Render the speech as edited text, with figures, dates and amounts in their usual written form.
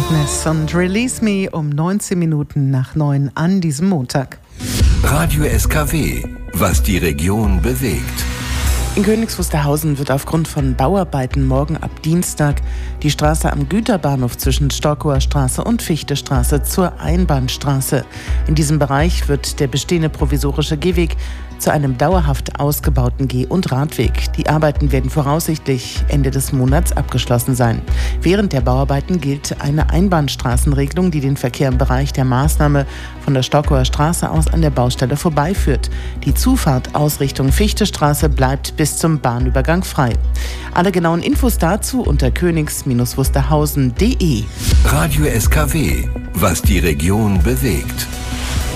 Madness und Release Me um 19 Minuten nach 9 an diesem Montag. Radio SKW, was die Region bewegt. In Königs Wusterhausen wird aufgrund von Bauarbeiten morgen ab Dienstag die Straße am Güterbahnhof zwischen Storkower Straße und Fichtestraße zur Einbahnstraße. In diesem Bereich wird der bestehende provisorische Gehweg zu einem dauerhaft ausgebauten Geh- und Radweg. Die Arbeiten werden voraussichtlich Ende des Monats abgeschlossen sein. Während der Bauarbeiten gilt eine Einbahnstraßenregelung, die den Verkehr im Bereich der Maßnahme von der Storkower Straße aus an der Baustelle vorbeiführt. Die Zufahrt aus Richtung Fichtestraße bleibt bis zum Bahnübergang frei. Alle genauen Infos dazu unter königs-wusterhausen.de. Radio SKW, was die Region bewegt.